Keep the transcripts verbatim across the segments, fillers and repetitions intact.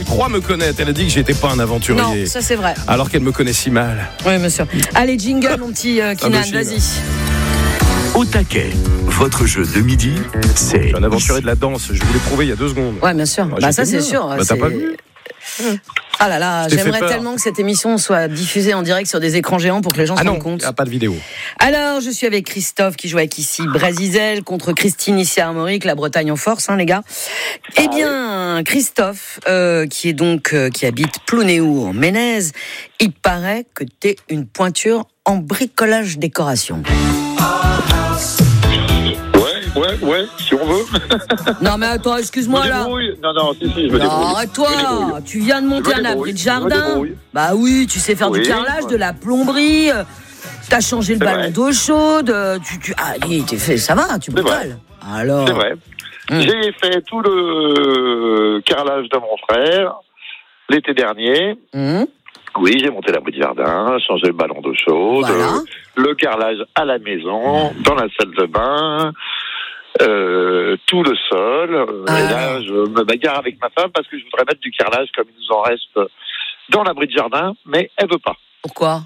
croit me connaître. Elle a dit que j'étais pas un aventurier. Non, ça c'est vrai. Alors qu'elle me connaît si mal. Oui, monsieur. Allez, jingle, mon petit euh, Kinan, vas-y. Au taquet, votre jeu de midi, c'est... Je suis un aventurier de la danse, je vous l'ai prouvé il y a deux secondes. Ouais, bien sûr. Bah, bah ça, bien. c'est sûr. Bah, c'est... t'as pas vu ? Ah là là, j'aimerais tellement que cette émission soit diffusée en direct sur des écrans géants pour que les gens ah se non, rendent compte. Ah non, pas de vidéo. Alors, je suis avec Christophe qui joue avec ici Brasizel contre Christine ici à Armorique, la Bretagne en force, hein, les gars. Eh bien, Christophe, euh, qui est donc euh, qui habite Plounéou en Ménez, il paraît que t'es une pointure en bricolage décoration. Ouais, ouais, ouais, si on veut. Non mais attends, excuse-moi là. Non, non, si, si, je me débrouille. Arrête-toi, tu viens de monter un abri de jardin. Bah oui, tu sais faire oui, du carrelage, ouais. de la plomberie, euh, t'as changé le c'est ballon vrai. d'eau chaude, euh, tu, tu, allez, t'es fait, ça va, tu bricoles. Alors. C'est vrai. Hum. J'ai fait tout le carrelage de mon frère l'été dernier. Hum. Oui, j'ai monté l'abri de jardin, changé le ballon d'eau chaude, Voilà. euh, le carrelage à la maison, dans la salle de bain, euh, tout le sol. Euh, Ah. Et là, je me bagarre avec ma femme parce que je voudrais mettre du carrelage comme il nous en reste dans l'abri de jardin, mais elle veut pas. Pourquoi?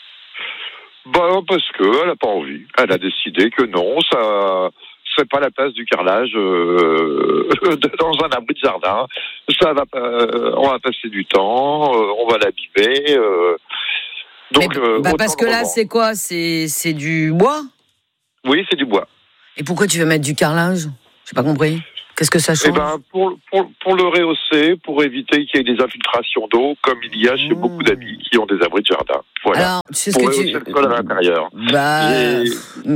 Bah, parce que elle a pas envie. Elle a décidé que non, ça c'est pas la place du carrelage euh, dans un abri de jardin. Ça va pas, euh, on va passer du temps, euh, on va l'abîmer. Euh, donc, Mais, euh, bah autant parce que le là, revendre. c'est quoi? C'est, c'est du bois? Oui, c'est du bois. Et pourquoi tu veux mettre du carrelage? J'ai pas compris. Qu'est-ce que ça change? Eh ben, pour, pour, pour le rehausser, pour éviter qu'il y ait des infiltrations d'eau, comme il y a chez Mmh. beaucoup d'amis qui ont des abris de jardin. Voilà. Alors, tu sais ce pour que rehausser tu... le sol à l'intérieur. Bah... J'ai-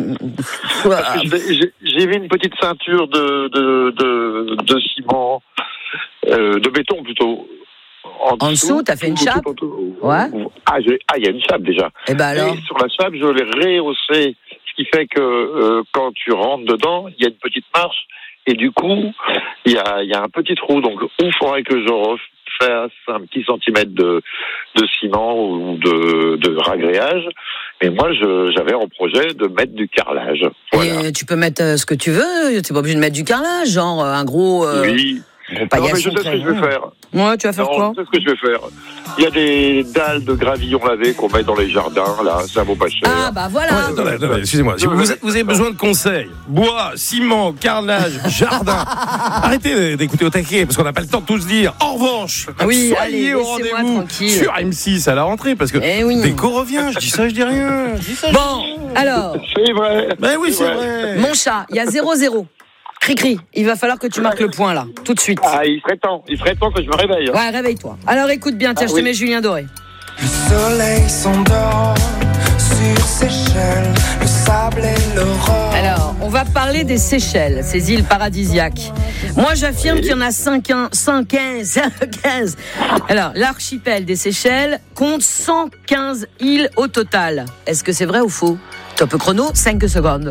Parce que j'ai- j'ai- j'ai mis une petite ceinture de, de, de, de ciment, euh, de béton plutôt. En, En dessous, t'as fait une tout- chape tout- tout- Ouais. Ah, j'ai- ah, il y a une chape déjà. Et bah alors? Et sur la chape, je l'ai rehaussée, ce qui fait que euh, quand tu rentres dedans, il y a une petite marche. Et du coup, il y a, il y a un petit trou. Donc, il faudrait que je refasse un petit centimètre de, de ciment ou de, de ragréage. Mais moi, je, j'avais en projet de mettre du carrelage. Voilà. Et tu peux mettre euh, ce que tu veux, t'es pas obligé de mettre du carrelage, genre euh, un gros, euh, Oui. un gros Non, mais je paillasson. sais ce que je vais faire. Ouais, tu vas faire Non, quoi? je sais ce que je vais faire. Il y a des dalles de gravillon lavé qu'on met dans les jardins, là, ça vaut pas cher. Ah bah voilà. Ouais, attendez, attendez, excusez-moi. Si vous, vous avez besoin de conseils, bois, ciment, carrelage, jardin, arrêtez d'écouter au taquet parce qu'on n'a pas le temps de tout se dire. En revanche, Oui, soyez allez, au laissez-moi rendez-vous tranquille. sur M six à la rentrée parce que Eh oui. Déco revient. Je dis ça, je dis rien. Je dis ça, je dis Bon, alors, C'est vrai. Ben oui, c'est vrai. mon chat, il y a zéro zéro. Cri-cri, il va falloir que tu marques le point là, tout de suite. Ah, il serait temps. Il serait temps que je me réveille. Ouais, réveille-toi. Alors écoute bien, tiens, Ah, je te oui. mets Julien Doré. Le soleil s'endort sur Seychelles, le sable et l'aurore. Alors, on va parler des Seychelles, ces îles paradisiaques. Moi, j'affirme qu'il y en a cinq, quinze. Alors, l'archipel des Seychelles compte cent quinze îles au total. Est-ce que c'est vrai ou faux? Top chrono, cinq secondes.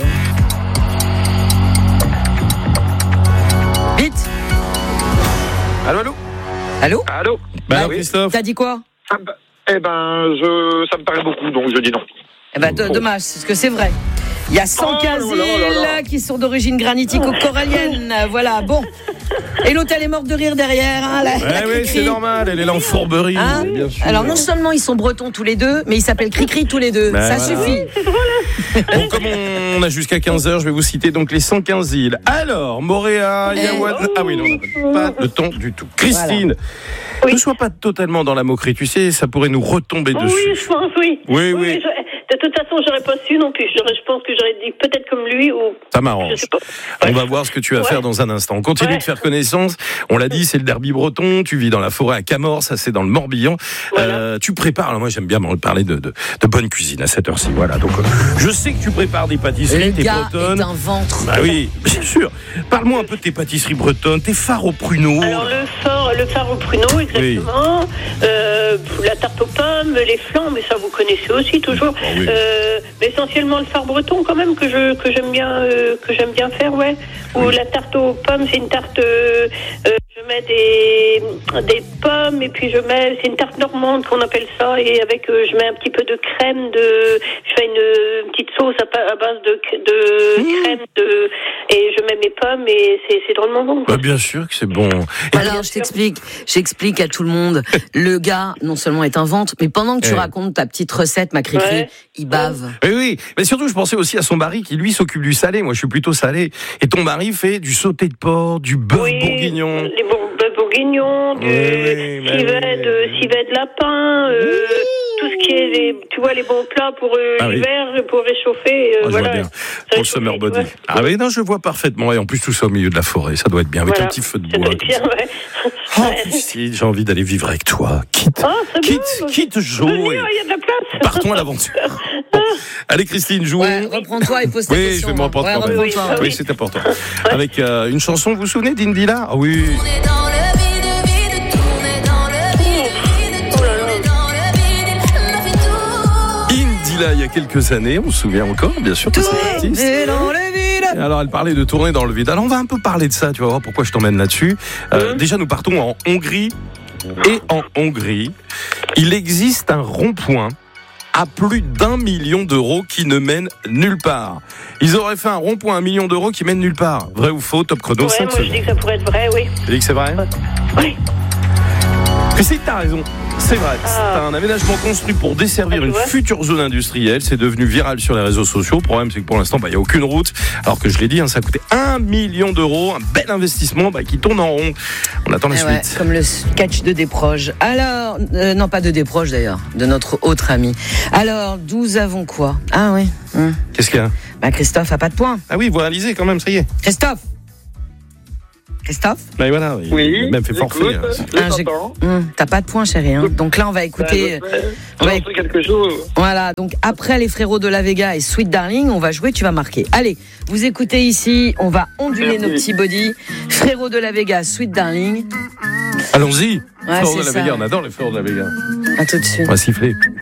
Vite. Allô, allô. Allô? Allô? Ben Bah alors, oui. Christophe. T'as dit quoi? Ah, bah, eh ben, je, ça me paraît beaucoup, donc je dis non. Eh ben, d- dommage, parce que c'est vrai. Il y a cent quinze Oh là là là là. îles qui sont d'origine granitique ou corallienne. Voilà, bon. Et l'autre, elle est morte de rire derrière. Hein, la, Ouais, la ouais, Cricri. c'est normal. Elle est là en fourberie. Hein bien sûr. Alors, non seulement ils sont bretons tous les deux, mais ils s'appellent Cricri tous les deux. Ben Ça voilà. suffit. Bon, comme on a jusqu'à quinze heures, je vais vous citer donc les cent quinze îles. Alors, Moréa, Eh. Yaouad... Ah oui, non, on n'a pas le temps du tout. Christine, Oui. ne sois pas totalement dans la moquerie. Tu sais, ça pourrait nous retomber dessus. Oui, je pense, oui. Oui, oui. je- de toute façon, j'aurais pas su non plus. J'aurais- Je pense que j'aurais dit peut-être comme lui ou. Ça Je m'arrange. sais pas. On va voir ce que tu vas Ouais. faire dans un instant. On continue Ouais. de faire connaissance. On l'a dit, c'est le derby breton. Tu vis dans la forêt à Camors, ça c'est dans le Morbihan. Voilà. Euh, tu prépares. Alors moi, j'aime bien parler de, de, de bonne cuisine à cette heure-ci. Voilà. Donc, euh, je sais que tu prépares des pâtisseries, Le t'es gars bretonne. est un ventre. Bah oui, bien sûr. Parle-moi un peu de tes pâtisseries bretonnes, tes phares au pruneau. Alors le phare, le phare au pruneau, exactement. Euh, la tarte aux pommes, les flancs, mais ça vous connaissez aussi toujours. Ah oui. Euh, mais essentiellement le phare breton quand même que je que j'aime bien euh, que j'aime bien faire, ouais. Ou la tarte aux pommes, c'est une tarte. Euh, euh, je mets des des pommes et puis je mets, c'est une tarte normande qu'on appelle ça, et avec euh, je mets un petit peu de crème, de, je fais une, une petite sauce à, à base de, de mmh. crème, de, et je mets mes pommes et c'est, c'est drôlement bon. Bah, bien sûr que c'est bon. Et alors je t'explique, j'explique à tout le monde. Le gars non seulement est un ventre, mais pendant que tu ouais. racontes ta petite recette, ma cri-cri, ouais. il bave. Oui, oui, mais surtout je pensais aussi à son mari qui lui s'occupe du salé. Moi je suis plutôt salé. Et ton mari fait du sauté de porc, du bœuf oui, bourguignon. Les bœufs bourguignons, du oui, oui, civet oui. de civet de lapin, euh, oui. tout ce qui est les, tu vois, les bons plats pour euh, ah, l'hiver, oui. pour réchauffer. Euh, oh, voilà. Je vois bien. Pour le summer body. Ouais. Ah oui, non, je vois parfaitement. Et en plus tout ça au milieu de la forêt, ça doit être bien avec voilà. un petit feu de bois. Bien, ouais. Oh, Christine, j'ai envie d'aller vivre avec toi. Quitte, ah, quitte, bien, quitte Jo. Il y a de la place. Partons à l'aventure. Bon. Allez, Christine, jouons. Ouais, reprends-toi et pose ta oui, question. Oui, je vais m'en prendre quand même. Oui, oui, oui, c'est important. Ouais. Avec euh, une chanson, vous vous souvenez d'Indila? Ah oui. Indila, il y a quelques années, on se souvient encore, bien sûr, de cette artiste. Alors, elle parlait de tourner dans le vide. Alors, on va un peu parler de ça, tu vas voir pourquoi je t'emmène là-dessus. Euh, mmh. Déjà, nous partons en Hongrie. Et en Hongrie, il existe un rond-point à plus d'un million d'euros qui ne mène nulle part. Ils auraient fait un rond-point à un million d'euros qui mène nulle part. Vrai ou faux? Top chrono, ouais, cinq moi secondes. Je dis que ça pourrait être vrai, oui. Tu dis que c'est vrai? Oui. Christine, t'as raison. C'est vrai. Ah. C'est un aménagement construit pour desservir ah, une vois. future zone industrielle. C'est devenu viral sur les réseaux sociaux. Le problème, c'est que pour l'instant, il bah, n'y a aucune route. Alors que je l'ai dit, hein, ça a coûté un million d'euros. Un bel investissement bah, qui tourne en rond. On attend la eh suite. Ouais, comme le sketch de Desproges. Alors, euh, non, pas de Desproges d'ailleurs, de notre autre ami. Alors, nous avons quoi? Ah oui. Hum. Qu'est-ce qu'il y a? Bah, Christophe a pas de points. Ah oui, vous réalisez quand même, ça y est. Christophe Christophe Ben voilà, il oui, même fait forfait. Hein. Ah, hum, t'as pas de points, chérie. Hein. Donc là, on va écouter. Ben, on va écouter quelque chose. Voilà. Donc après les frérots de la Vega et Sweet Darling, on va jouer. Tu vas marquer. Allez, vous écoutez ici. On va onduler Merci. nos petits bodys. Frérots de la Vega, Sweet Darling. Allons-y. Ouais, frérots de la ça. Vega, on adore les frérots de la Vega. À tout de suite. On va siffler.